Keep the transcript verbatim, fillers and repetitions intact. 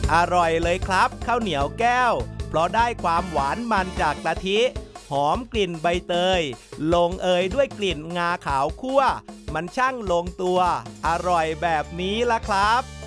อร่อยเลยครับข้าวเหนียวแก้วเพราะได้ความหวานมันจากกะทิหอมกลิ่นใบเตยลงเอยด้วยกลิ่นงาขาวคั่วมันช่างลงตัวอร่อยแบบนี้ละครับ